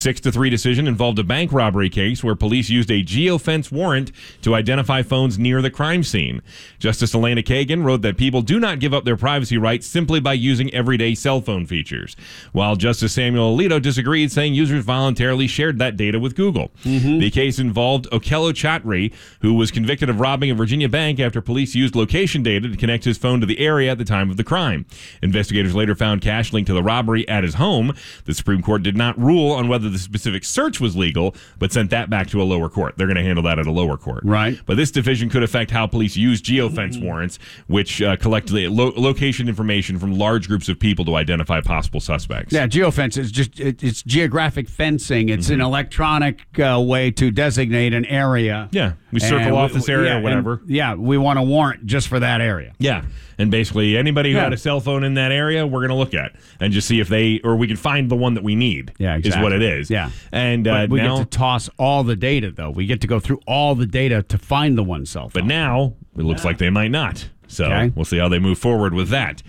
6-3 decision involved a bank robbery case where police used a geofence warrant to identify phones near the crime scene. Justice Elena Kagan wrote that people do not give up their privacy rights simply by using everyday cell phone features, while Justice Samuel Alito disagreed, saying users voluntarily shared that data with Google. The case involved Okello Chatri, who was convicted of robbing a Virginia bank after police used location data to connect his phone to the area at the time of the crime. Investigators later found cash linked to the robbery at his home. The Supreme Court did not rule on whether the specific search was legal, but sent that back to a lower court. They're going to handle that at a lower court. Right. But this division could affect how police use geofence warrants, which collect location information from large groups of people to identify possible suspects. Yeah, geofence is just it's geographic fencing. It's an electronic way to designate an area. Yeah, we circle off this area or whatever. We want a warrant just for that area. Yeah, and basically anybody who had a cell phone in that area, we're going to look at and just see if we can find the one that we need. Yeah, exactly. Is what it is. Yeah, and we now, get to toss all the data, though. We get to go through all the data to find the one cell phone. But now it looks like they might not. So we'll see how they move forward with that.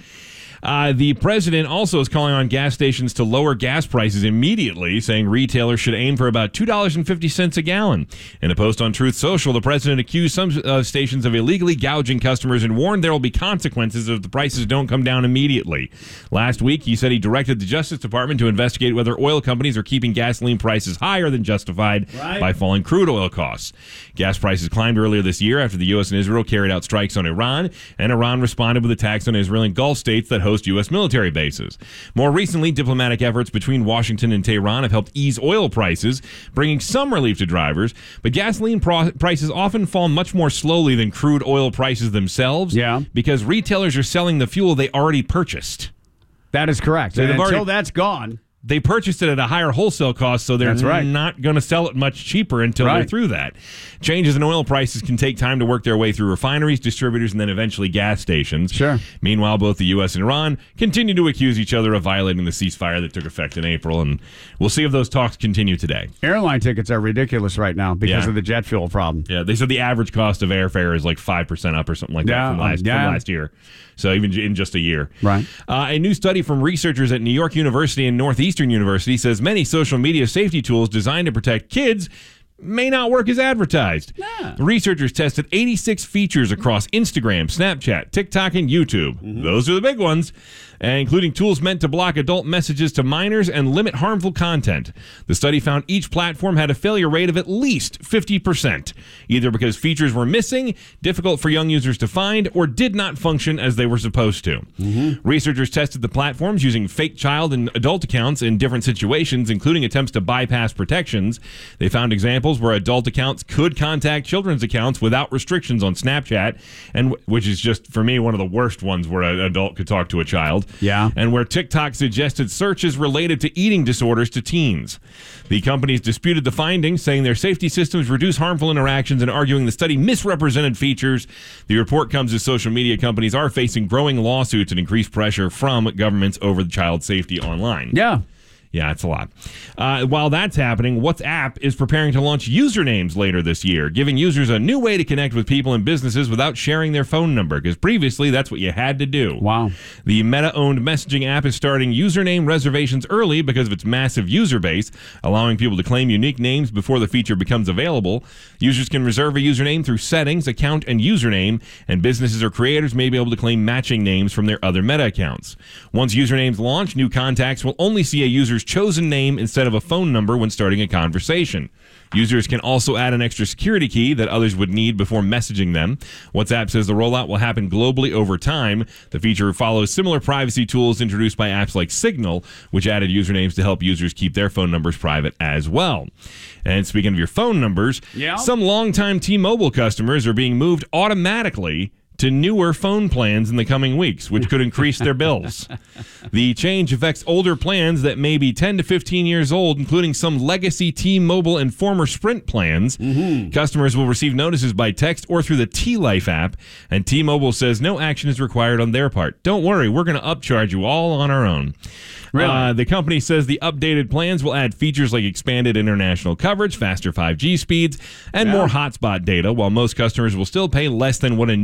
The president also is calling on gas stations to lower gas prices immediately, saying retailers should aim for about $2.50 a gallon. In a post on Truth Social, the president accused some stations of illegally gouging customers and warned there will be consequences if the prices don't come down immediately. Last week, he said he directed the Justice Department to investigate whether oil companies are keeping gasoline prices higher than justified by falling crude oil costs. Gas prices climbed earlier this year after the U.S. and Israel carried out strikes on Iran, and Iran responded with attacks on Israel and Gulf states that host U.S. military bases. More recently, diplomatic efforts between Washington and Tehran have helped ease oil prices, bringing some relief to drivers, but gasoline prices often fall much more slowly than crude oil prices themselves because retailers are selling the fuel they already purchased. That is correct. And until that's gone, they purchased it at a higher wholesale cost, so they're not going to sell it much cheaper until they're through that. Changes in oil prices can take time to work their way through refineries, distributors, and then eventually gas stations. Sure. Meanwhile, both the U.S. and Iran continue to accuse each other of violating the ceasefire that took effect in April, and we'll see if those talks continue today. Airline tickets are ridiculous right now because of the jet fuel problem. Yeah, they said the average cost of airfare is like 5% up or something like that from last year. So even in just a year. Right. A new study from researchers at New York University and Northeastern University says many social media safety tools designed to protect kids may not work as advertised. The researchers tested 86 features across Instagram, Snapchat, TikTok, and YouTube. Those are the big ones, including tools meant to block adult messages to minors and limit harmful content. The study found each platform had a failure rate of at least 50%, either because features were missing, difficult for young users to find, or did not function as they were supposed to. Researchers tested the platforms using fake child and adult accounts in different situations, including attempts to bypass protections. They found examples where adult accounts could contact children's accounts without restrictions on Snapchat, and which is just, for me, one of the worst ones where an adult could talk to a child. Yeah. And where TikTok suggested searches related to eating disorders to teens. The companies disputed the findings, saying their safety systems reduce harmful interactions and arguing the study misrepresented features. The report comes as social media companies are facing growing lawsuits and increased pressure from governments over child safety online. Yeah, it's a lot. While that's happening, WhatsApp is preparing to launch usernames later this year, giving users a new way to connect with people and businesses without sharing their phone number, because previously that's what you had to do. Wow. The Meta-owned messaging app is starting username reservations early because of its massive user base, allowing people to claim unique names before the feature becomes available. Users can reserve a username through settings, account, and username, and businesses or creators may be able to claim matching names from their other Meta accounts. Once usernames launch, new contacts will only see a user's chosen name instead of a phone number when starting a conversation. Users can also add an extra security key that others would need before messaging them. WhatsApp says the rollout will happen globally over time. The feature follows similar privacy tools introduced by apps like Signal, which added usernames to help users keep their phone numbers private as well. And speaking of your phone numbers, some longtime T-Mobile customers are being moved automatically to newer phone plans in the coming weeks, which could increase their bills. The change affects older plans that may be 10 to 15 years old, including some legacy T-Mobile and former Sprint plans. Customers will receive notices by text or through the T-Life app, and T-Mobile says no action is required on their part. Don't worry, we're going to upcharge you all on our own. Really? The company says the updated plans will add features like expanded international coverage, faster 5G speeds, and more hotspot data, while most customers will still pay less than what a new customer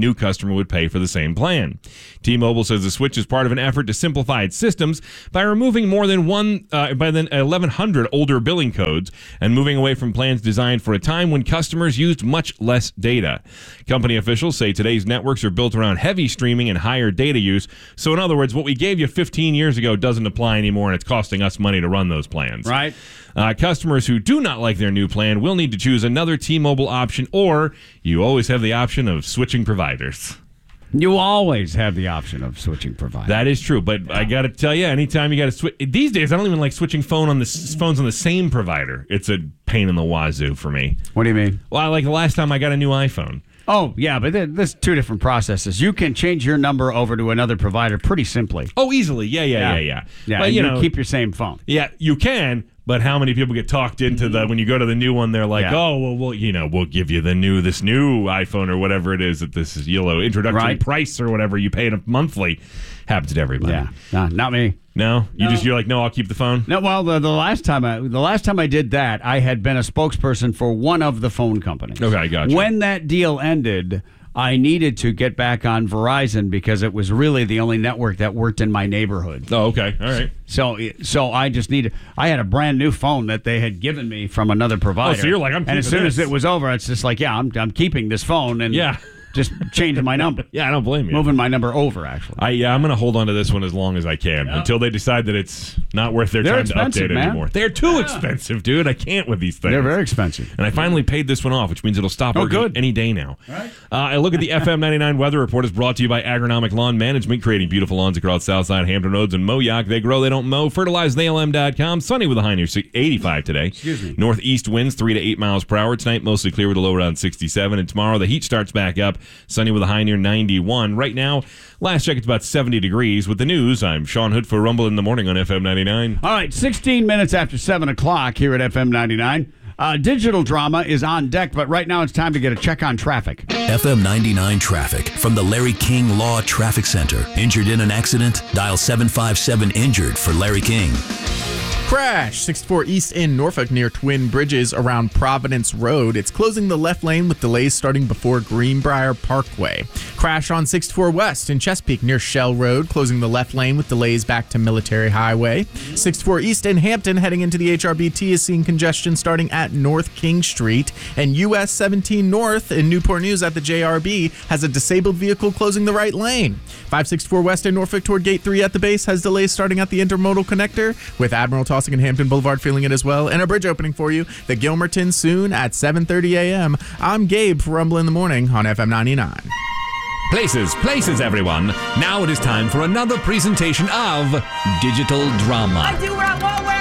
customer would pay for the same plan. T-Mobile says the switch is part of an effort to simplify its systems by removing more than 1,100 older billing codes and moving away from plans designed for a time when customers used much less data. Company officials say today's networks are built around heavy streaming and higher data use. So in other words, what we gave you 15 years ago doesn't apply anymore, and it's costing us money to run those plans. Right. Customers who do not like their new plan will need to choose another T-Mobile option, or you always have the option of switching providers. You always have the option of switching providers. That is true, but I got to tell you, anytime you got to switch... These days, I don't even like switching phones on the same provider. It's a pain in the wazoo for me. What do you mean? Well, like the last time I got a new iPhone. Oh, yeah, but there's two different processes. You can change your number over to another provider pretty simply. Oh, easily. Yeah. Yeah, but you keep your same phone. Yeah, you can, but how many people get talked into when you go to the new one, they're like, oh, well, we'll give you this new iPhone or whatever it is that this is, introductory price or whatever. You pay it monthly. Happens to everybody. Yeah, no, not me. No? You're like, no, I'll keep the phone? No, well, the last time I did that, I had been a spokesperson for one of the phone companies. Okay, I gotcha. When that deal ended, I needed to get back on Verizon because it was really the only network that worked in my neighborhood. Oh, okay. All right. So I just I had a brand new phone that they had given me from another provider. Oh, so you're like, I'm keeping and as soon this. as it was over, it's just like, I'm keeping this phone. And just changing my number. Yeah, I don't blame you. Moving my number over, actually. I'm going to hold on to this one as long as I can until they decide that it's not worth their time to update it anymore. They're too expensive, dude. I can't with these things. They're very expensive. And I finally paid this one off, which means it'll stop working any day now. Right. A look at the FM 99 weather report is brought to you by Agronomic Lawn Management, creating beautiful lawns across Southside, Hampton Roads, and Moyock. They grow, they don't mow. FertilizeNALM.com. Sunny with a high near 85 today. Excuse me. Northeast winds 3 to 8 miles per hour. Tonight, mostly clear with a low around 67. And tomorrow, the heat starts back up. Sunny with a high near 91. Right now, last check, it's about 70 degrees. With the news, I'm Sean Hood for Rumble in the Morning on FM 99. All right, 16 minutes after 7 o'clock here at FM 99. Digital drama is on deck, but right now it's time to get a check on traffic. FM 99 traffic from the Larry King Law Traffic Center. Injured in an accident? Dial 757-INJURED for Larry King. Crash 64 East in Norfolk near Twin Bridges around Providence Road. It's closing the left lane with delays starting before Greenbrier Parkway. Crash on 64 West in Chesapeake near Shell Road, closing the left lane with delays back to Military Highway. 64 East in Hampton heading into the HRBT is seeing congestion starting at North King Street. And US 17 North in Newport News at the JRB has a disabled vehicle closing the right lane. 564 West in Norfolk toward Gate 3 at the base has delays starting at the Intermodal Connector, with Admiral Tossing and Hampton Boulevard feeling it as well. And a bridge opening for you, the Gilmerton, soon at 7:30 a.m. I'm Gabe for Rumble in the Morning on FM 99. Places, everyone. Now it is time for another presentation of Digital Drama. I do what I want, where I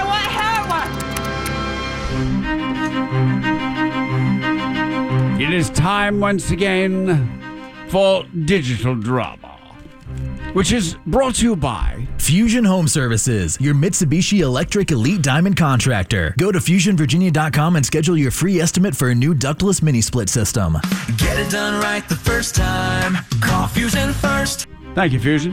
want, how I want. It is time once again for Digital Drama, which is brought to you by Fusion Home Services, your Mitsubishi Electric Elite Diamond contractor. Go to FusionVirginia.com and schedule your free estimate for a new ductless mini split system. Get it done right the first time. Call Fusion first. Thank you, Fusion.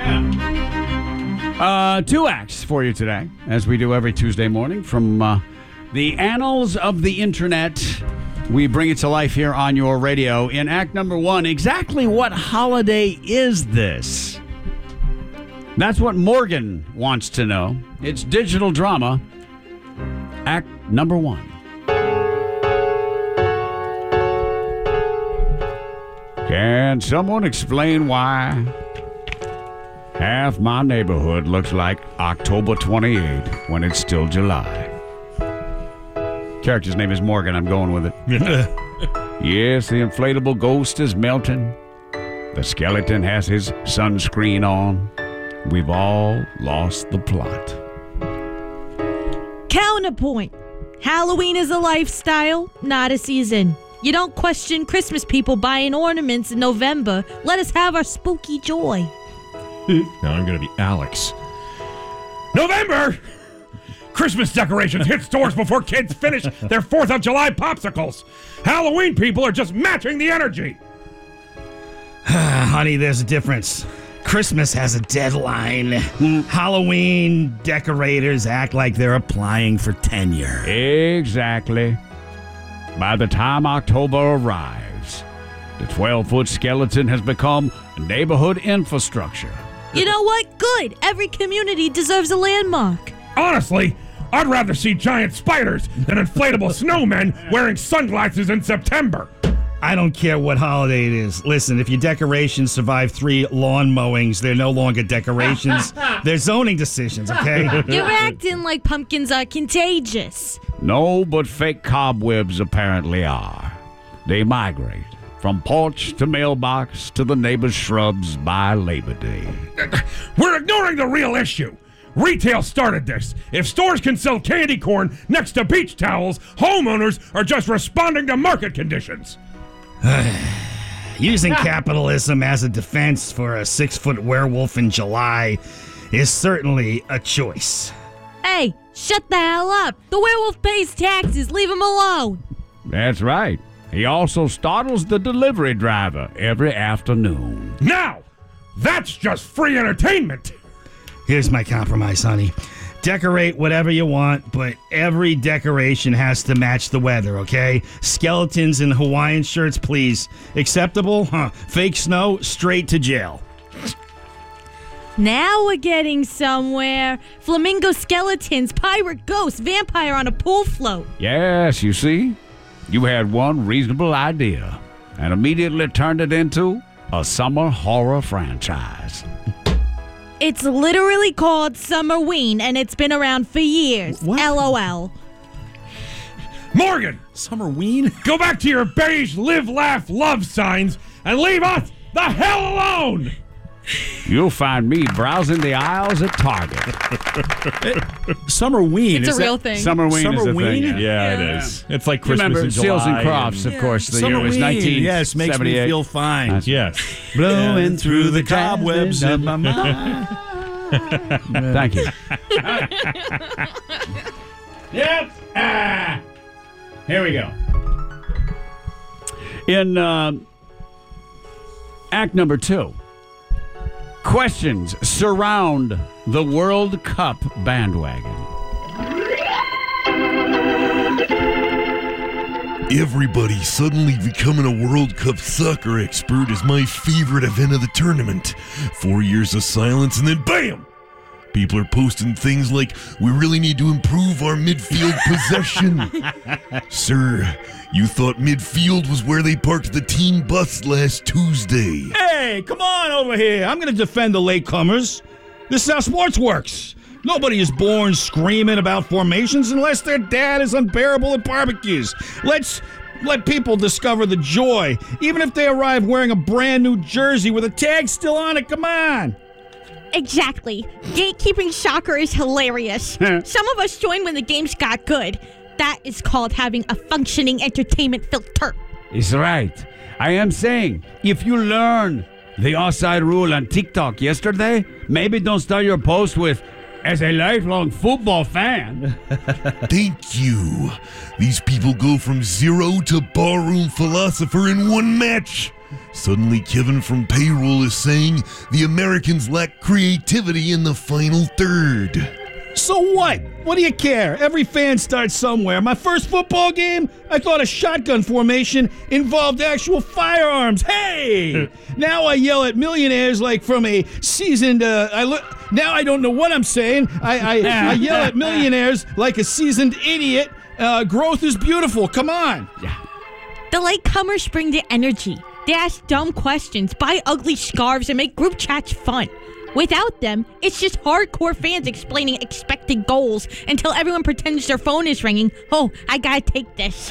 Two acts for you today, as we do every Tuesday morning from the annals of the internet. We bring it to life here on your radio. In act number one, exactly what holiday is this? That's what Morgan wants to know. It's Digital Drama, act number one. Can someone explain why half my neighborhood looks like October 28 when it's still July? Character's name is Morgan. I'm going with it. Yes, the inflatable ghost is melting. The skeleton has his sunscreen on. We've all lost the plot. Counterpoint. Halloween is a lifestyle, not a season. You don't question Christmas people buying ornaments in November. Let us have our spooky joy. Now I'm going to be Alex. November! Christmas decorations hit stores before kids finish their 4th of July popsicles. Halloween people are just matching the energy. Honey, there's a difference. Christmas has a deadline. Halloween decorators act like they're applying for tenure. Exactly. By the time October arrives, The 12-foot skeleton has become neighborhood infrastructure. You know what? Good. Every community deserves a landmark. Honestly, I'd rather see giant spiders than inflatable snowmen wearing sunglasses in September. I don't care what holiday it is. Listen, if your decorations survive 3 lawn mowings, they're no longer decorations. They're zoning decisions, okay? You're acting like pumpkins are contagious. No, but fake cobwebs apparently are. They migrate from porch to mailbox to the neighbor's shrubs by Labor Day. We're ignoring the real issue. Retail started this. If stores can sell candy corn next to beach towels, homeowners are just responding to market conditions. Using capitalism as a defense for a 6-foot werewolf in July is certainly a choice. Hey, shut the hell up. The werewolf pays taxes. Leave him alone. That's right. He also startles the delivery driver every afternoon. Now, that's just free entertainment. Here's my compromise, honey. Decorate whatever you want, but every decoration has to match the weather, okay? Skeletons in Hawaiian shirts, please. Acceptable? Huh. Fake snow, straight to jail. Now we're getting somewhere. Flamingo skeletons, pirate ghosts, vampire on a pool float. Yes, you see? You had one reasonable idea and immediately turned it into a summer horror franchise. It's literally called Summerween, and it's been around for years. What? LOL. Morgan, Summerween? go back to your beige live, laugh, love signs and leave us the hell alone. You'll find me browsing the aisles at Target. Summerween. It's is a real that- thing. Summerween is a Summerween? thing. Yeah, it is. It's like Christmas Remember in July. Seals and Crofts, of course. The year was Summerween, 1978. yes, makes me feel fine. Yes. Blowing through the cobwebs in my mind. Thank you. Yep. Here we go. In act number 2, questions surround the World Cup bandwagon. Everybody suddenly becoming a World Cup soccer expert is my favorite event of the tournament. 4 years of silence and then BAM! People are posting things like, we really need to improve our midfield possession. Sir, you thought midfield was where they parked the team bus last Tuesday. Hey, come on over here. I'm going to defend the latecomers. This is how sports works. Nobody is born screaming about formations unless their dad is unbearable at barbecues. Let's let people discover the joy, even if they arrive wearing a brand new jersey with a tag still on it. Come on. Exactly. Gatekeeping soccer is hilarious. Some of us joined when the games got good. That is called having a functioning entertainment filter. It's right. I am saying, if you learn the offside rule on TikTok yesterday, maybe don't start your post with, as a lifelong football fan. Thank you. These people go from zero to barroom philosopher in one match. Suddenly, Kevin from payroll is saying the Americans lack creativity in the final third. So what? What do you care? Every fan starts somewhere. My first football game, I thought a shotgun formation involved actual firearms. Hey! Now I yell at millionaires like from a seasoned... now I don't know what I'm saying. I yell at millionaires like a seasoned idiot. Growth is beautiful. Come on. Yeah. The latecomers bring the energy. They ask dumb questions, buy ugly scarves, and make group chats fun. Without them, it's just hardcore fans explaining expected goals until everyone pretends their phone is ringing. Oh, I gotta take this.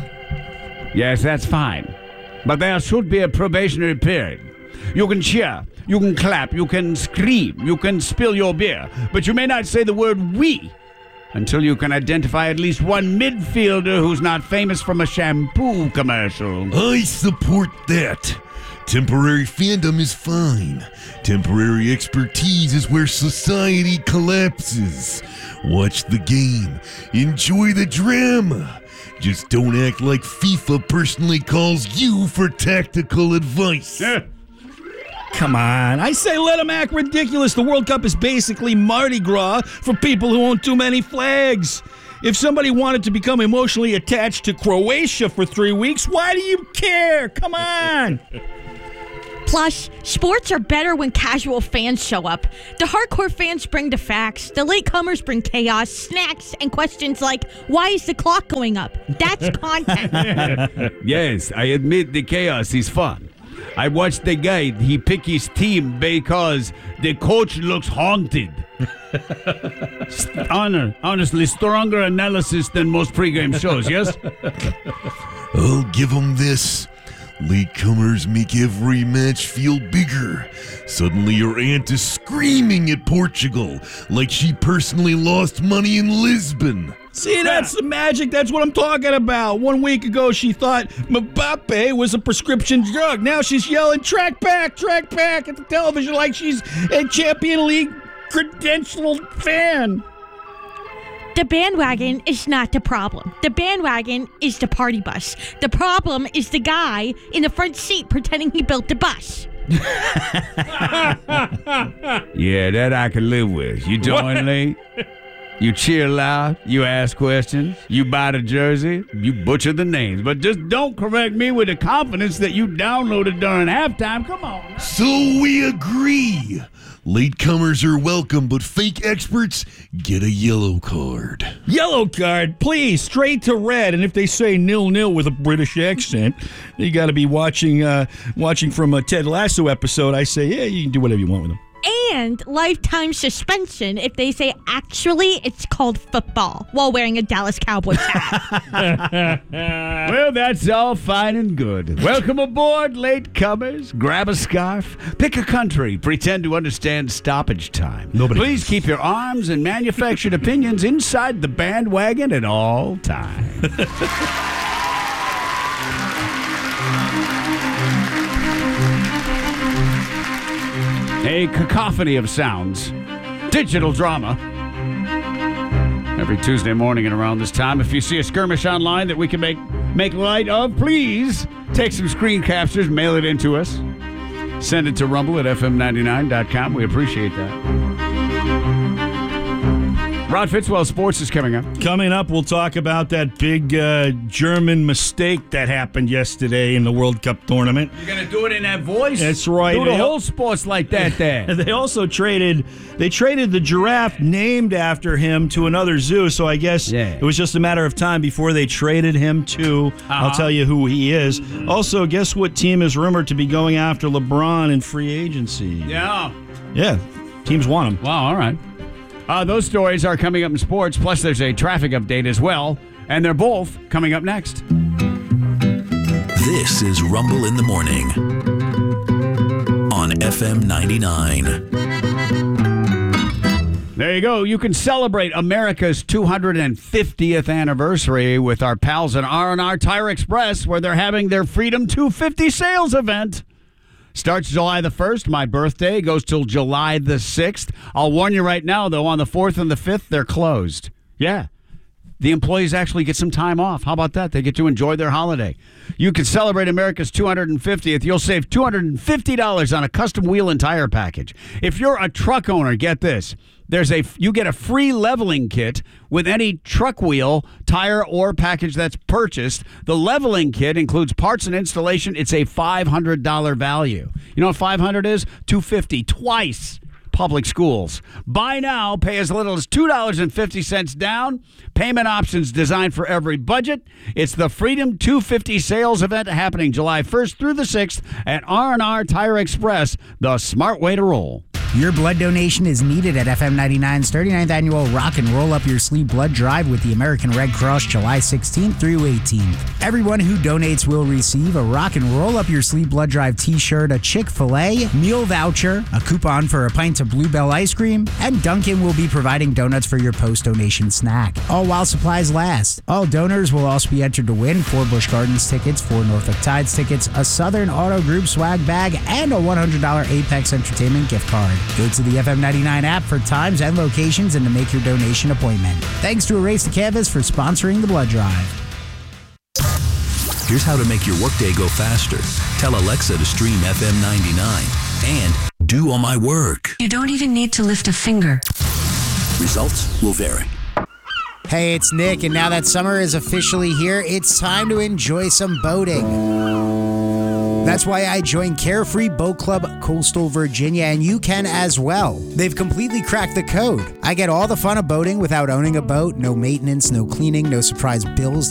Yes, that's fine. But there should be a probationary period. You can cheer, you can clap, you can scream, you can spill your beer, but you may not say the word we until you can identify at least one midfielder who's not famous from a shampoo commercial. I support that. Temporary fandom is fine. Temporary expertise is where society collapses. Watch the game. Enjoy the drama. Just don't act like FIFA personally calls you for tactical advice. Come on. I say let them act ridiculous. The World Cup is basically Mardi Gras for people who own too many flags. If somebody wanted to become emotionally attached to Croatia for 3 weeks, why do you care? Come on. Plus, sports are better when casual fans show up. The hardcore fans bring the facts. The latecomers bring chaos, snacks, and questions like, why is the clock going up? That's content. Yes, I admit the chaos is fun. I watched the guy. He picked his team because the coach looks haunted. Honestly, stronger analysis than most pregame shows, yes? I'll give them this. Latecomers make every match feel bigger. Suddenly your aunt is screaming at Portugal like she personally lost money in Lisbon. See, that's the magic. That's what I'm talking about. 1 week ago, she thought Mbappe was a prescription drug. Now she's yelling, track back at the television like she's a Champion League credentialed fan. The bandwagon is not the problem. The bandwagon is the party bus. The problem is the guy in the front seat pretending he built the bus. Yeah, that I can live with. You join late, you cheer loud, you ask questions, you buy the jersey, you butcher the names. But just don't correct me with the confidence that you downloaded during halftime. Come on. So we agree. Latecomers are welcome, but fake experts get a yellow card. Yellow card, please, straight to red. And if they say 0-0 with a British accent, you got to be watching from a Ted Lasso episode. I say, yeah, you can do whatever you want with them. And lifetime suspension if they say, actually, it's called football, while wearing a Dallas Cowboys hat. Well, that's all fine and good. Welcome aboard, latecomers. Grab a scarf, pick a country, pretend to understand stoppage time. Please keep your arms and manufactured opinions inside the bandwagon at all times. A cacophony of sounds. Digital drama. Every Tuesday morning and around this time. If you see a skirmish online that we can make light of, please take some screen captures, mail it in to us. Send it to rumble at fm99.com. We appreciate that. Rod Fitzwell Sports is coming up. Coming up, we'll talk about that big German mistake that happened yesterday in the World Cup tournament. You're going to do it in that voice? That's right. Do the whole sports like that there. They also traded the giraffe named after him to another zoo, so I guess it was just a matter of time before they traded him to, I'll tell you who he is. Also, guess what team is rumored to be going after LeBron in free agency? Yeah. Yeah, teams want him. Wow, all right. Those stories are coming up in sports, plus there's a traffic update as well, and they're both coming up next. This is Rumble in the Morning on FM 99. There you go. You can celebrate America's 250th anniversary with our pals at R&R Tire Express, where they're having their Freedom 250 sales event. Starts July the 1st. My birthday goes till July the 6th. I'll warn you right now, though, on the 4th and the 5th, they're closed. Yeah. The employees actually get some time off. How about that? They get to enjoy their holiday. You can celebrate America's 250th. You'll save $250 on a custom wheel and tire package. If you're a truck owner, get this. You get a free leveling kit with any truck wheel, tire, or package that's purchased. The leveling kit includes parts and installation. It's a $500 value. You know what $500 is? $250 twice. Public schools. Buy now, pay as little as $2.50 down. Payment options designed for every budget. It's the Freedom 250 sales event happening July 1st through the 6th at R&R Tire Express, the smart way to roll. Your blood donation is needed at FM 99's 39th annual Rock and Roll Up Your Sleeve Blood Drive with the American Red Cross July 16th through 18th. Everyone who donates will receive a Rock and Roll Up Your Sleeve Blood Drive t-shirt, a Chick-fil-A meal voucher, a coupon for a pint of Bluebell ice cream, and Dunkin' will be providing donuts for your post-donation snack, all while supplies last. All donors will also be entered to win 4 Busch Gardens tickets, 4 Norfolk Tides tickets, a Southern Auto Group swag bag, and a $100 Apex Entertainment gift card. Go to the FM 99 app for times and locations and to make your donation appointment. Thanks to Erase the Canvas for sponsoring the blood drive. Here's how to make your workday go faster. Tell Alexa to stream FM 99 and do all my work. You don't even need to lift a finger. Results will vary. Hey, it's Nick, and now that summer is officially here, it's time to enjoy some boating. That's why I joined Carefree Boat Club Coastal Virginia, and you can as well. They've completely cracked the code. I get all the fun of boating without owning a boat, no maintenance, no cleaning, no surprise bills